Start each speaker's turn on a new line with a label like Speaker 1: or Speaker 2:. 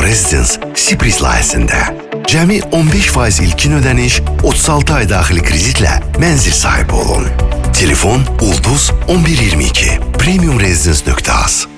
Speaker 1: Residence Sipris layihəsində. Cəmi 15% ilkin ödəniş, 36 ay daxili kreditlə mənzil sahibi olun. Telefon Ulduz 1122 premiumresidence.az.